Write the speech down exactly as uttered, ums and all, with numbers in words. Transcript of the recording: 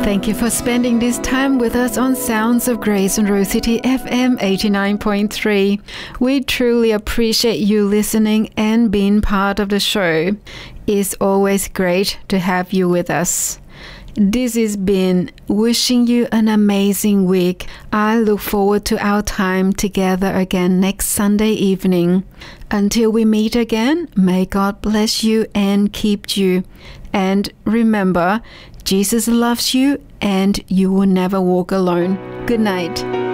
Thank you for spending this time with us on Sounds of Grace on Rose City F M eighty-nine point three. We truly appreciate you listening and being part of the show. It's always great to have you with us. This has been wishing you an amazing week. I look forward to our time together again next Sunday evening. Until we meet again, may God bless you and keep you. And remember, Jesus loves you and you will never walk alone. Good night.